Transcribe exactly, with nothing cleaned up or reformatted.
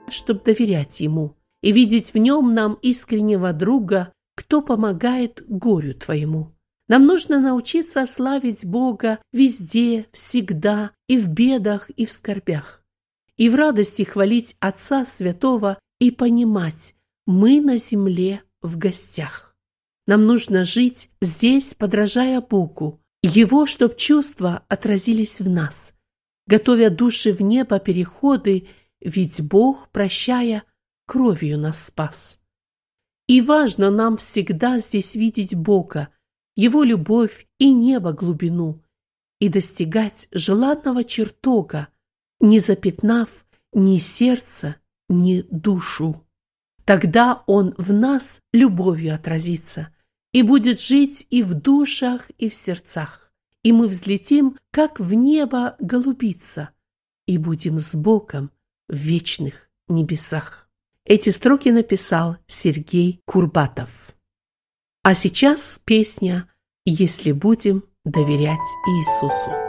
чтобы доверять Ему и видеть в Нем нам искреннего друга, кто помогает горю твоему. Нам нужно научиться славить Бога везде, всегда, и в бедах, и в скорбях, и в радости хвалить Отца Святого и понимать, мы на земле в гостях. Нам нужно жить здесь, подражая Богу, Его, чтоб чувства отразились в нас, готовя души в небо переходы, ведь Бог, прощая, кровью нас спас. И важно нам всегда здесь видеть Бога, Его любовь и небо глубину, и достигать желанного чертога, не запятнав ни сердце, ни душу. Тогда Он в нас любовью отразится и будет жить и в душах, и в сердцах, и мы взлетим, как в небо голубица, и будем с Богом в вечных небесах. Эти строки написал Сергей Курбатов. А сейчас песня «Если будем доверять Иисусу».